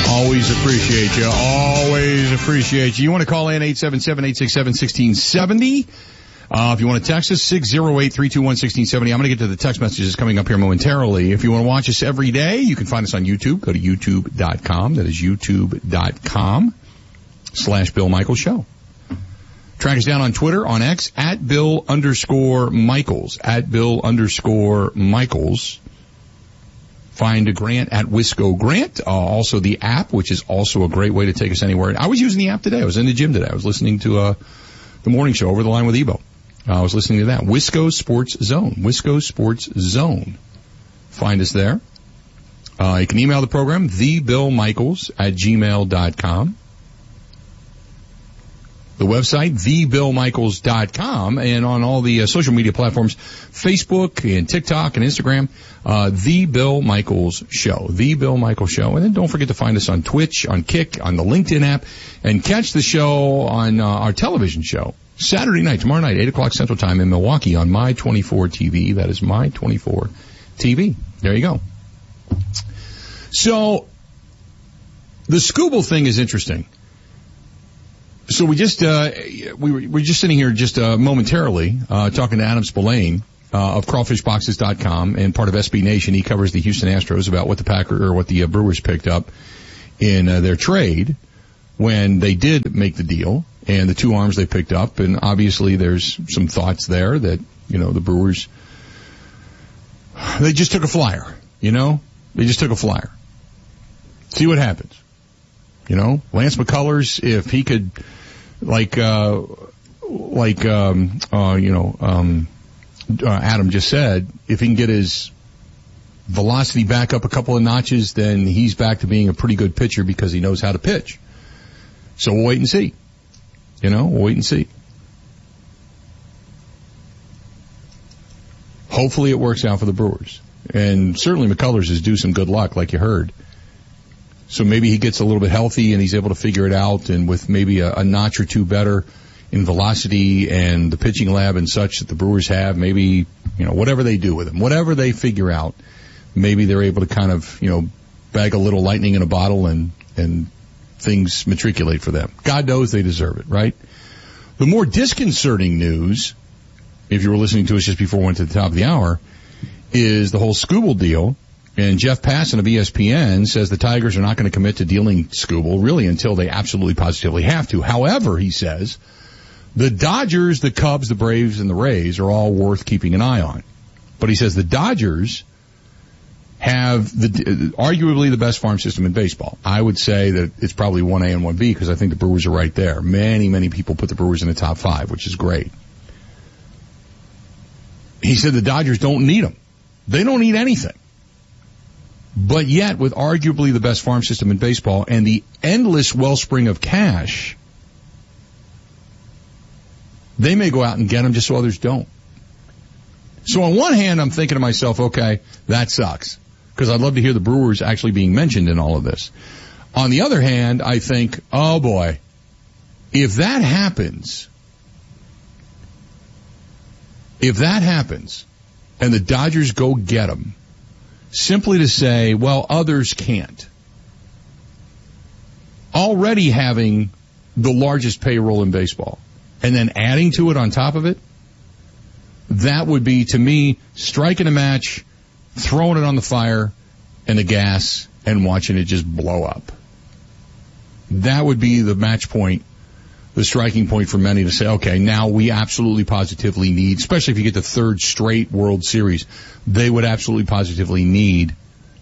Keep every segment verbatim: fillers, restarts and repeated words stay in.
Always appreciate you. Always appreciate you. You want to call in eight seven seven, eight six seven, one six seven zero. Uh, if you want to text us, six oh eight, three two one, one six seven zero. I'm going to get to the text messages coming up here momentarily. If you want to watch us every day, you can find us on YouTube. Go to youtube dot com. That is youtube dot com slash Bill Michaels Show. Track us down on Twitter, on X, at Bill underscore Michaels, at Bill underscore Michaels. Find Grant at Wisco Grant. Uh, also the app, which is also a great way to take us anywhere. I was using the app today. I was in the gym today. I was listening to uh, the morning show Over the Line with Ebo. Uh, I was listening to that. Wisco Sports Zone. Wisco Sports Zone. Find us there. Uh, you can email the program, the bill michaels at gmail dot com. The website, the bill michaels dot com, and on all the uh, social media platforms, Facebook and TikTok and Instagram, uh, The Bill Michaels Show. The Bill Michaels Show. And then don't forget to find us on Twitch, on Kick, on the LinkedIn app, and catch the show on uh, our television show. Saturday night, tomorrow night, eight o'clock Central Time in Milwaukee on My twenty-four T V. That is My twenty-four T V. There you go. So, the Scooble thing is interesting. So we just, uh, we were, we were just sitting here just, uh, momentarily, uh, talking to Adam Spillane, uh, of crawfish boxes dot com and part of S B Nation. He covers the Houston Astros about what the Packer, or what the uh, Brewers picked up in uh, their trade when they did make the deal, and the two arms they picked up. And obviously there's some thoughts there that, you know, the Brewers, they just took a flyer, you know? They just took a flyer. See what happens. You know, Lance McCullers, if he could, like, uh, like, um, uh, you know, um, uh, Adam just said, if he can get his velocity back up a couple of notches, then he's back to being a pretty good pitcher because he knows how to pitch. So we'll wait and see. You know, we'll wait and see. Hopefully it works out for the Brewers. And certainly McCullers is due some good luck, like you heard. So maybe he gets a little bit healthy and he's able to figure it out, and with maybe a, a notch or two better in velocity and the pitching lab and such that the Brewers have, maybe, you know, whatever they do with him, whatever they figure out, maybe they're able to kind of, you know, bag a little lightning in a bottle and, and things matriculate for them. God knows they deserve it, right? The more disconcerting news, if you were listening to us just before we went to the top of the hour, is the whole Scooble deal. And Jeff Passan of E S P N says the Tigers are not going to commit to dealing Scooble really until they absolutely positively have to. However, he says, the Dodgers, the Cubs, the Braves, and the Rays are all worth keeping an eye on. But he says the Dodgers have the arguably the best farm system in baseball. I would say that it's probably one A and one B because I think the Brewers are right there. Many, many people put the Brewers in the top five, which is great. He said the Dodgers don't need them. They don't need anything. But yet, with arguably the best farm system in baseball and the endless wellspring of cash, they may go out and get them just so others don't. So on one hand, I'm thinking to myself, okay, that sucks, because I'd love to hear the Brewers actually being mentioned in all of this. On the other hand, I think, oh boy, if that happens, if that happens, and the Dodgers go get them, simply to say, well, others can't. Already having the largest payroll in baseball, and then adding to it on top of it, that would be, to me, striking a match, throwing it on the fire and the gas, and watching it just blow up. That would be the match point, the striking point for many to say, okay, now we absolutely positively need, especially if you get the third straight World Series, they would absolutely positively need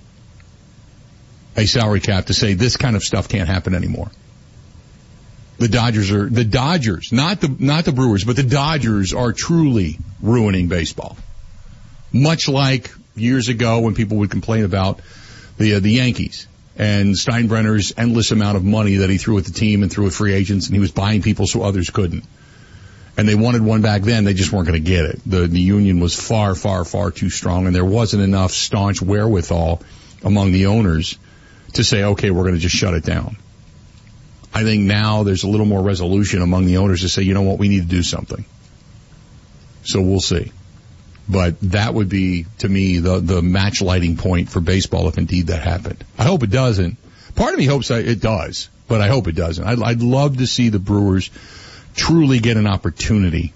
a salary cap to say this kind of stuff can't happen anymore. The Dodgers are, the Dodgers, not the, not the Brewers, but the Dodgers are truly ruining baseball. Much like years ago when people would complain about the, uh, the Yankees and Steinbrenner's endless amount of money that he threw at the team and threw at free agents, and he was buying people so others couldn't. And they wanted one back then, they just weren't going to get it. The, the union was far, far, far too strong, and there wasn't enough staunch wherewithal among the owners to say, okay, we're going to just shut it down. I think now there's a little more resolution among the owners to say, you know what, we need to do something. So we'll see. But that would be, to me, the, the match lighting point for baseball if indeed that happened. I hope it doesn't, Part of me hopes I, it does, but I hope it doesn't. I'd, I'd love to see the Brewers truly get an opportunity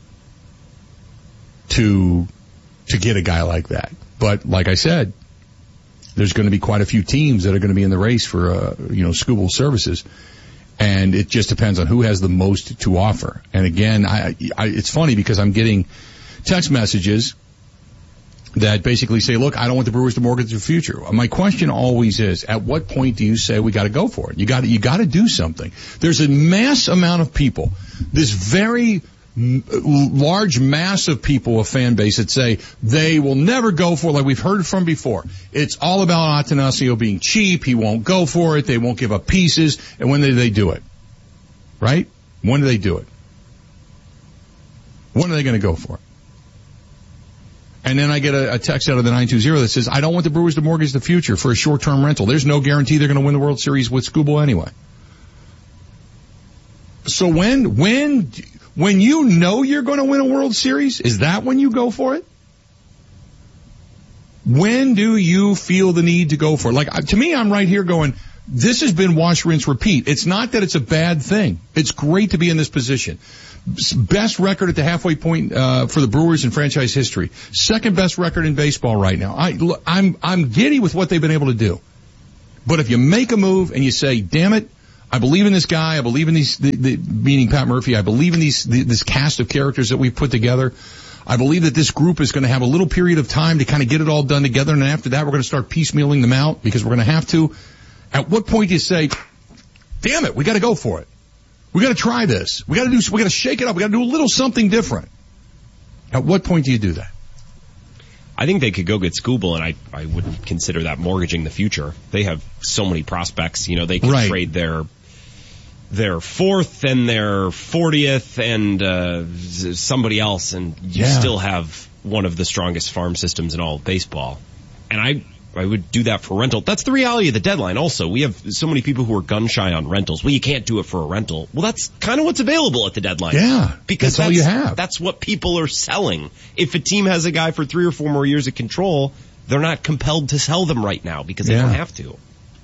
to to get a guy like that. But like I said, there's going to be quite a few teams that are going to be in the race for, uh, you know, Skubal services. And it just depends on who has the most to offer. And again, I, I, it's funny because I'm getting text messages that basically say, look, I don't want the Brewers to mortgage their future. My question always is, at what point do you say we got to go for it? You got to, you got to do something. There's a mass amount of people, this very large mass of people, a fan base that say they will never go for it, like we've heard from before. It's all about Atanasio being cheap. He won't go for it. They won't give up pieces. And when do they do it? Right? When do they do it? When are they going to go for it? And then I get a, a text out of the nine two zero that says, I don't want the Brewers to mortgage the future for a short-term rental. There's no guarantee they're going to win the World Series with Skubal anyway. So when, when, when you know you're going to win a World Series, is that when you go for it? When do you feel the need to go for it? Like, to me, I'm right here going, this has been wash, rinse, repeat. It's not that it's a bad thing. It's great to be in this position. Best record at the halfway point uh, for the Brewers in franchise history. Second best record in baseball right now. I, I'm, I'm giddy with what they've been able to do. But if you make a move and you say, damn it, I believe in this guy, I believe in these, the, the, meaning Pat Murphy, I believe in these, the, this cast of characters that we've put together. I believe that this group is going to have a little period of time to kind of get it all done together, and after that we're going to start piecemealing them out because we're going to have to. At what point do you say, damn it, we got to go for it? We got to try this. We got to do. We got to shake it up. We got to do a little something different. At what point do you do that? I think they could go get Skubal, and I I wouldn't consider that mortgaging the future. They have so many prospects. You know, they could right. trade their their fourth and their fortieth and uh, somebody else, and you yeah. still have one of the strongest farm systems in all of baseball. And I. I would do that for rental. That's the reality of the deadline also. We have so many people who are gun shy on rentals. Well, you can't do it for a rental. Well, that's kind of what's available at the deadline. Yeah, because that's, that's all you have. That's what people are selling. If a team has a guy for three or four more years of control, they're not compelled to sell them right now because they yeah. don't have to.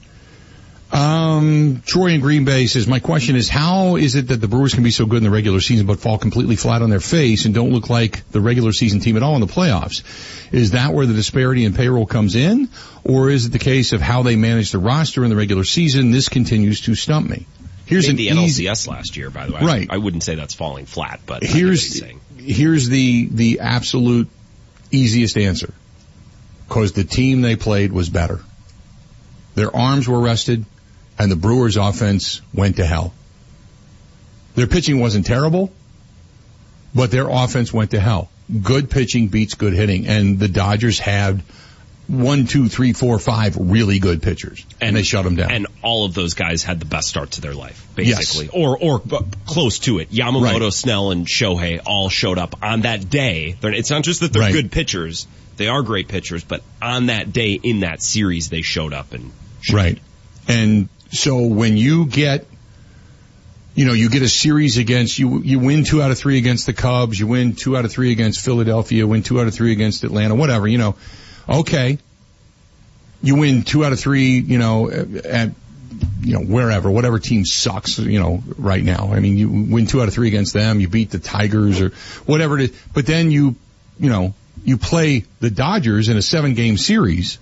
Um, Troy in Green Bay says, my question is, how is it that the Brewers can be so good in the regular season but fall completely flat on their face and don't look like the regular season team at all in the playoffs? Is that where the disparity in payroll comes in? Or is it the case of how they manage the roster in the regular season? This continues to stump me. Here's an the N L C S last year, by the way. Right. I, I wouldn't say that's falling flat, but here's, here's the, the absolute easiest answer. Because the team they played was better. Their arms were rested. And the Brewers' offense went to hell. Their pitching wasn't terrible, but their offense went to hell. Good pitching beats good hitting, and the Dodgers had one, two, three, four, five really good pitchers, and, and they shut them down. And all of those guys had the best start to their life, basically, yes. or or uh, close to it. Yamamoto, right. Snell, and Shohei all showed up on that day. They're, it's not just that they're right. good pitchers; they are great pitchers. But on that day in that series, they showed up and showed. Right, and. So when you get, you know, you get a series against, you you win two out of three against the Cubs, you win two out of three against Philadelphia, win two out of three against Atlanta, whatever, you know, okay. You win two out of three, you know, at, you know, wherever, whatever team sucks, you know, right now. I mean, you win two out of three against them, you beat the Tigers or whatever it is, but then you, you know, you play the Dodgers in a seven game series.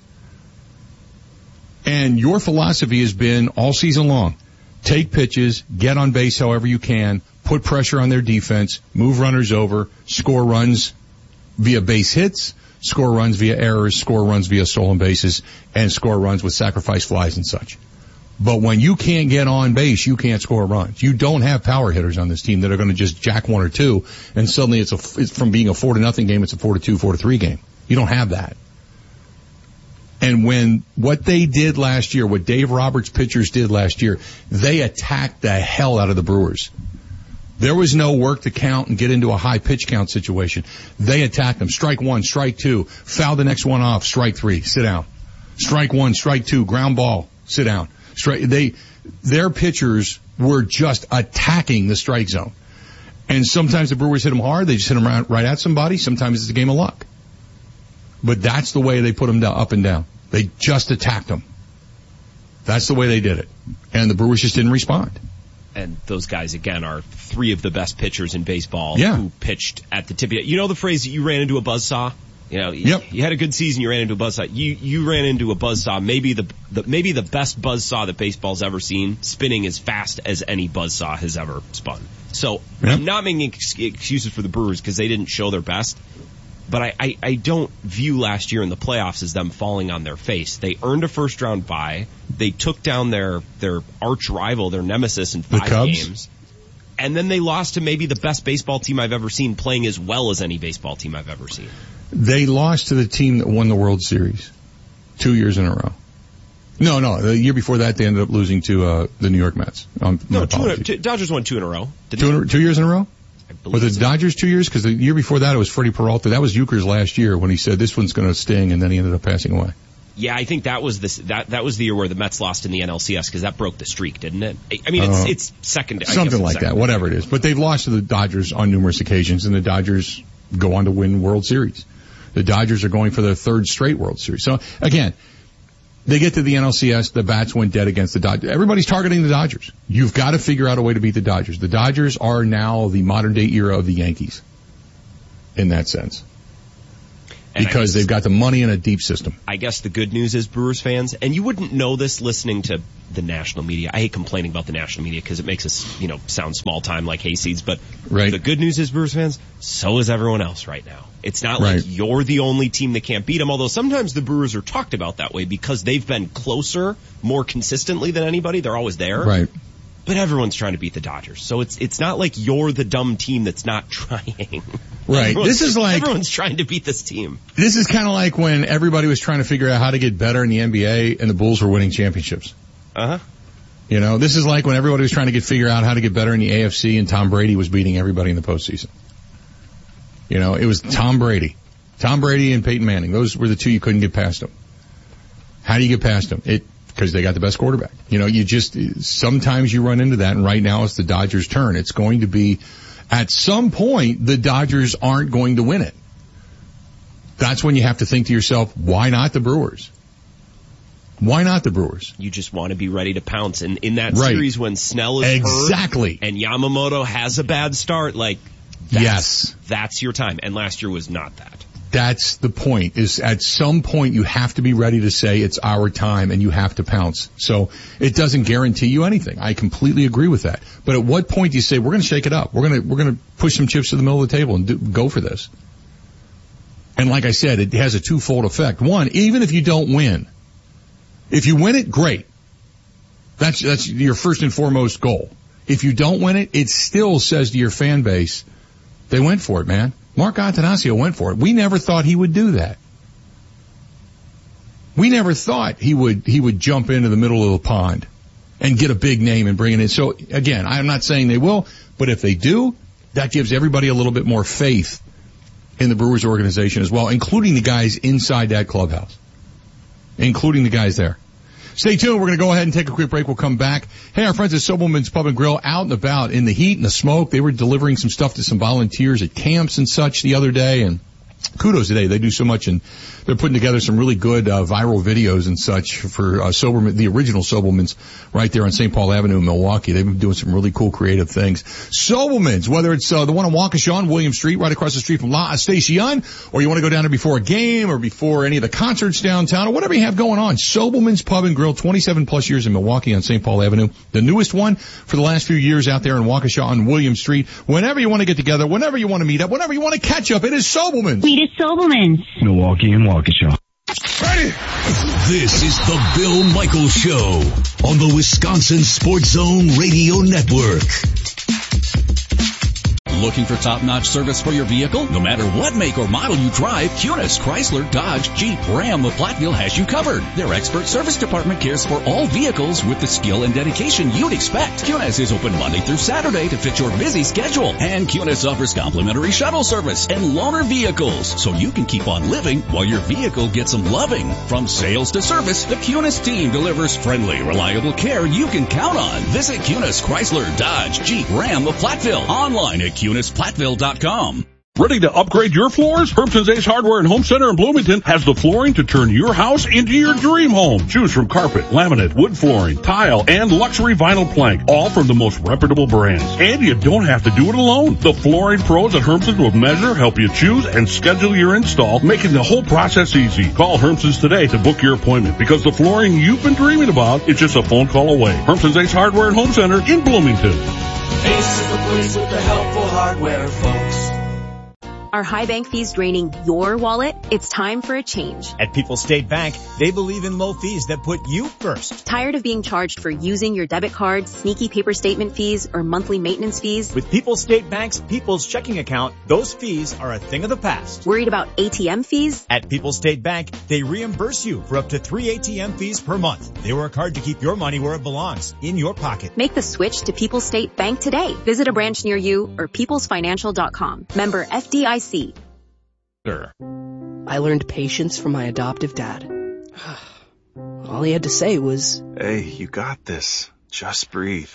And your philosophy has been all season long, take pitches, get on base however you can, put pressure on their defense, move runners over, score runs via base hits, score runs via errors, score runs via stolen bases, and score runs with sacrifice flies and such. But when you can't get on base, you can't score runs. You don't have power hitters on this team that are going to just jack one or two, and suddenly it's, a, it's from being a four to nothing game, it's a four to two, four to three game. You don't have that. And when what they did last year, what Dave Roberts' pitchers did last year, they attacked the hell out of the Brewers. There was no work to count and get into a high pitch count situation. They attacked them. Strike one, strike two, foul the next one off, strike three, sit down. Strike one, strike two, ground ball, sit down. Strike, they, their pitchers were just attacking the strike zone. And sometimes the Brewers hit them hard, they just hit them right, right at somebody. Sometimes it's a game of luck. But that's the way they put them down, up and down. They just attacked them. That's the way they did it. And the Brewers just didn't respond. And those guys, again, are three of the best pitchers in baseball yeah. who pitched at the tip of it. You know the phrase that you ran into a buzzsaw? You know, yep. you had a good season, you ran into a buzzsaw. You you ran into a buzzsaw, maybe the, the maybe the best buzzsaw that baseball's ever seen, spinning as fast as any buzzsaw has ever spun. So yep. I'm not making ex- excuses for the Brewers because they didn't show their best, but I, I, I don't view last year in the playoffs as them falling on their face. They earned a first round bye. They took down their, their arch rival, their nemesis in five games. And then they lost to maybe the best baseball team I've ever seen playing as well as any baseball team I've ever seen. They lost to the team that won the World Series two years in a row. No, no, the year before that they ended up losing to uh, the New York Mets. Um, no, two in a, two, Dodgers won two in a row. Two, in, two years in a row? I believe Were the so. Dodgers two years? Because the year before that it was Freddie Peralta. That was Euchre's last year when he said this one's going to sting, and then he ended up passing away. Yeah, I think that was this that that was the year where the Mets lost in the N L C S because that broke the streak, didn't it? I mean, it's uh, it's second, something like that, whatever it is. But they've lost to the Dodgers on numerous occasions, and the Dodgers go on to win World Series. The Dodgers are going for their third straight World Series. So again, they get to the N L C S, the bats went dead against the Dodgers. Everybody's targeting the Dodgers. You've got to figure out a way to beat the Dodgers. The Dodgers are now the modern day era of the Yankees in that sense. And because guess, they've got the money in a deep system. I guess the good news is, Brewers fans, and you wouldn't know this listening to the national media. I hate complaining about the national media because it makes us, you know, sound small time like hayseeds. But right. the good news is, Brewers fans, so is everyone else right now. It's not right. like you're the only team that can't beat them, although sometimes the Brewers are talked about that way because they've been closer more consistently than anybody. They're always there. Right. But everyone's trying to beat the Dodgers. So it's it's not like you're the dumb team that's not trying. Right. Everyone's, this is like everyone's trying to beat this team. This is kind of like when everybody was trying to figure out how to get better in the N B A and the Bulls were winning championships. Uh-huh. You know, this is like when everybody was trying to get figure out how to get better in the A F C and Tom Brady was beating everybody in the postseason. You know, it was Tom Brady. Tom Brady and Peyton Manning. Those were the two you couldn't get past them. How do you get past them? It because they got the best quarterback. You know, you just, sometimes you run into that, and right now it's the Dodgers' turn. It's going to be, at some point, the Dodgers aren't going to win it. That's when you have to think to yourself, why not the Brewers? Why not the Brewers? You just want to be ready to pounce. And in that right. series when Snell is exactly. hurt and Yamamoto has a bad start, like, that's, yes. that's your time. And last year was not that. That's the point, is at some point you have to be ready to say it's our time and you have to pounce. So it doesn't guarantee you anything. I completely agree with that. But at what point do you say, we're going to shake it up? We're going to, we're going to push some chips to the middle of the table and do, go for this. And like I said, it has a twofold effect. One, even if you don't win, if you win it, great. That's, that's your first and foremost goal. If you don't win it, it still says to your fan base, they went for it, man. Mark Attanasio went for it. We never thought he would do that. We never thought he would, he would jump into the middle of the pond and get a big name and bring it in. So again, I'm not saying they will, but if they do, that gives everybody a little bit more faith in the Brewers organization as well, including the guys inside that clubhouse. Including the guys there. Stay tuned. We're going to go ahead and take a quick break. We'll come back. Hey, our friends at Sobelman's Pub and Grill out and about in the heat and the smoke. They were delivering some stuff to some volunteers at camps and such the other day, and kudos today. They do so much, and they're putting together some really good uh, viral videos and such for uh, Soberman, the original Sobelman's right there on Saint Paul Avenue in Milwaukee. They've been doing some really cool creative things. Sobelman's, whether it's uh, the one on Waukesha on William Street, right across the street from La Station, or you want to go down there before a game or before any of the concerts downtown or whatever you have going on. Sobelman's Pub and Grill, twenty-seven plus years in Milwaukee on Saint Paul Avenue. The newest one for the last few years out there in Waukesha on William Street. Whenever you want to get together, whenever you want to meet up, whenever you want to catch up, it is Sobelman's. Meet at Sobelman's. Milwaukee and Waukesha. Ready? This is the Bill Michaels Show on the Wisconsin Sports Zone Radio Network. Looking for top-notch service for your vehicle? No matter what make or model you drive, Kunis, Chrysler, Dodge, Jeep, Ram of Platteville has you covered. Their expert service department cares for all vehicles with the skill and dedication you'd expect. Kunis is open Monday through Saturday to fit your busy schedule. And Kunis offers complimentary shuttle service and loaner vehicles, so you can keep on living while your vehicle gets some loving. From sales to service, the Kunis team delivers friendly, reliable care you can count on. Visit Kunis, Chrysler, Dodge, Jeep, Ram of Platteville online at kunis platteville dot com. Ready to upgrade your floors? Herbson's Ace Hardware and Home Center in Bloomington has the flooring to turn your house into your dream home. Choose from carpet, laminate, wood flooring, tile, and luxury vinyl plank, all from the most reputable brands. And you don't have to do it alone. The flooring pros at Herbson's will measure, help you choose, and schedule your install, making the whole process easy. Call Herbson's today to book your appointment, because the flooring you've been dreaming about is just a phone call away. Herbson's Ace Hardware and Home Center in Bloomington. Ace is the place with the helpful hardware, folks. Are high bank fees draining your wallet? It's time for a change. At People's State Bank, they believe in low fees that put you first. Tired of being charged for using your debit card, sneaky paper statement fees, or monthly maintenance fees? With People's State Bank's People's Checking Account, those fees are a thing of the past. Worried about A T M fees? At People's State Bank, they reimburse you for up to three A T M fees per month. They work hard to keep your money where it belongs, in your pocket. Make the switch to People's State Bank today. Visit a branch near you or peoples financial dot com. Member F D I C. I learned patience from my adoptive dad. All he had to say was, "Hey, you got this. Just breathe."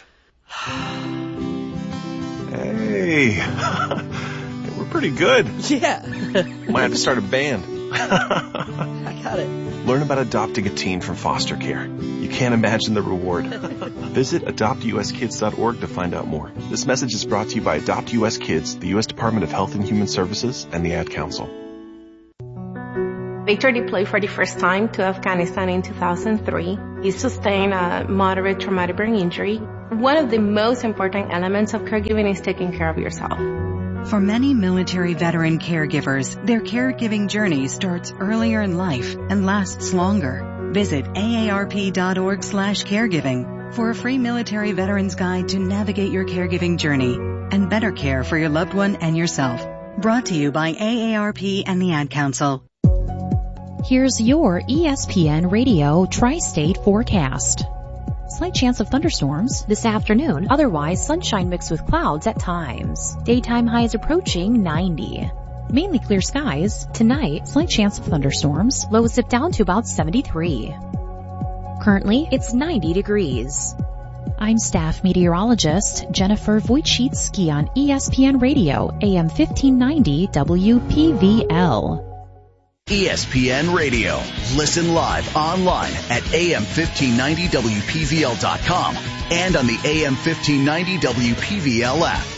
Hey, we're pretty good. Yeah. Might have to start a band. I got it. Learn about adopting a teen from foster care. You can't imagine the reward. Visit adopt u s kids dot org to find out more. This message is brought to you by Adopt U S Kids, the U S Department of Health and Human Services, and the Ad Council. Victor deployed for the first time to Afghanistan in two thousand three. He sustained a moderate traumatic brain injury. One of the most important elements of caregiving is taking care of yourself. For many military veteran caregivers, their caregiving journey starts earlier in life and lasts longer. Visit A A R P dot org slash caregiving for a free military veterans guide to navigate your caregiving journey and better care for your loved one and yourself. Brought to you by A A R P and the Ad Council. Here's your E S P N Radio Tri-State forecast. Slight chance of thunderstorms this afternoon. Otherwise, sunshine mixed with clouds at times. Daytime highs approaching ninety. Mainly clear skies. Tonight, slight chance of thunderstorms. Lows dip down to about seventy-three. Currently, it's ninety degrees. I'm staff meteorologist Jennifer Wojcicki on E S P N Radio, A M fifteen ninety W P V L. E S P N Radio. Listen live online at A M fifteen ninety W P V L dot com and on the A M fifteen ninety W P V L app.